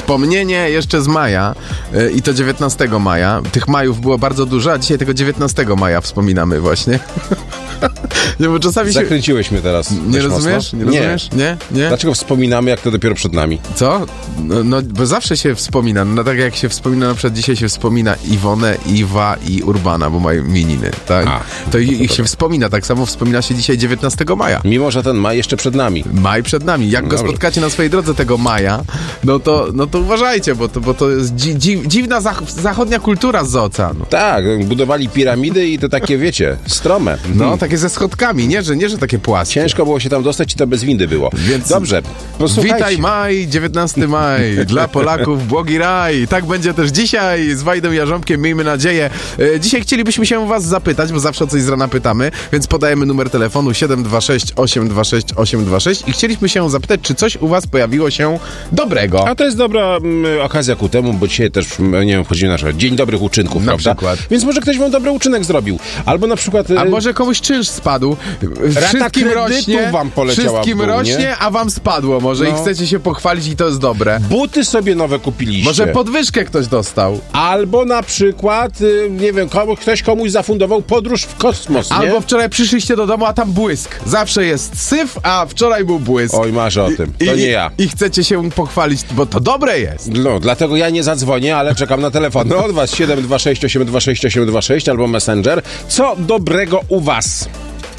Wspomnienie jeszcze z maja i to 19 maja. Tych majów było bardzo dużo, a dzisiaj tego 19 maja wspominamy właśnie. Nie, bo czasami Zakręciłeś mnie teraz. Nie rozumiesz? Nie rozumiesz? Nie? Dlaczego wspominamy, jak to dopiero przed nami? Co? No, bo zawsze się wspomina. No tak jak się wspomina, na przykład dzisiaj się wspomina Iwonę, Iwa i Urbana, bo mają imieniny, tak? To ich się wspomina. Tak samo wspomina się dzisiaj 19 maja. Mimo, że ten maj jeszcze przed nami. Maj przed nami. Jak go spotkacie na swojej drodze tego maja, no to uważajcie, bo to jest dziwna zachodnia kultura z oceanu. Tak, budowali piramidy i to takie, wiecie, strome. No, takie ze schodkami, nie, że takie płaskie. Ciężko było się tam dostać i to bez windy było. Więc dobrze, posłuchajcie. Witaj maj, 19 maj, dla Polaków błogi raj. Tak będzie też dzisiaj z Wajdą Jarząbkiem, miejmy nadzieję. Dzisiaj chcielibyśmy się was zapytać, bo zawsze o coś z rana pytamy, więc podajemy numer telefonu 726 826 826 i chcieliśmy się zapytać, czy coś u was pojawiło się dobrego. A to jest dobra okazja ku temu, bo dzisiaj też, nie wiem, wchodzimy na przykład Dzień Dobrych Uczynków, na prawda? przykład. Więc może ktoś wam dobry uczynek zrobił. Albo na przykład... A może komuś czynsz spadł. Wszystkim rośnie, wam poleciała wszystkim w dół, rośnie, a wam spadło może i chcecie się pochwalić i to jest dobre. Buty sobie nowe kupiliście. Może podwyżkę ktoś dostał. Albo na przykład, nie wiem, ktoś komuś zafundował podróż w kosmos, nie? Albo wczoraj przyszliście do domu, a tam błysk. Zawsze jest syf, a wczoraj był błysk. Oj, masz o tym. To nie ja. I chcecie się pochwalić, bo to dobre jest. No, dlatego ja nie zadzwonię, ale czekam na telefon. No, od was 726 826 826 albo Messenger. Co dobrego u was?